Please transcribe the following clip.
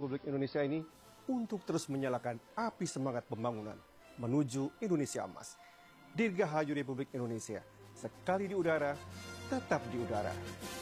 Republik Indonesia ini untuk terus menyalakan api semangat pembangunan menuju Indonesia Emas. Dirgahayu Republik Indonesia, sekali di udara, tetap di udara.